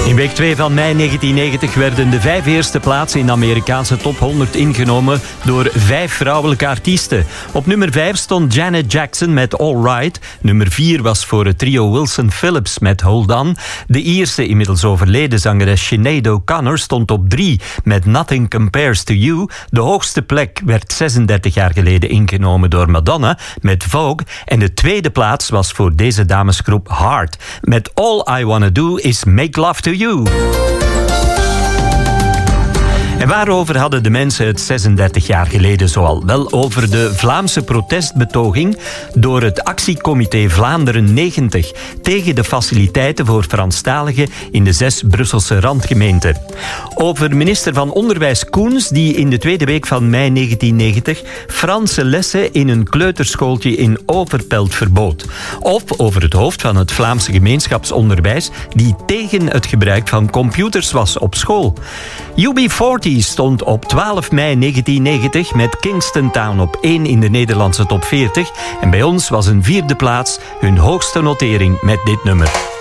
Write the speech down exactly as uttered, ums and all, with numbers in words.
In week twee van mei negentien negentig werden de vijf eerste plaatsen in de Amerikaanse top honderd ingenomen door vijf vrouwelijke artiesten. Op nummer vijf stond Janet Jackson met All Right. Nummer vier was voor het trio Wilson Phillips met Hold On. De Ierse, inmiddels overleden zangeres Sinead O'Connor stond op drie met Nothing Compares to You. De hoogste plek werd zesendertig jaar geleden ingenomen door Madonna met Vogue. En de tweede plaats was voor deze damesgroep Heart met All I Wanna Do Is Make Love to You. En waarover hadden de mensen het zesendertig jaar geleden zoal? Wel, over de Vlaamse protestbetoging door het actiecomité Vlaanderen negentig tegen de faciliteiten voor Franstaligen in de zes Brusselse randgemeenten. Over minister van Onderwijs Koens, die in de tweede week van mei negentien negentig Franse lessen in een kleuterschooltje in Overpelt verbood. Of over het hoofd van het Vlaamse gemeenschapsonderwijs, die tegen het gebruik van computers was op school. U B veertig stond op twaalf mei negentien negentig met Kingston Town op één in de Nederlandse top veertig. En bij ons was een vierde plaats hun hoogste notering met dit nummer.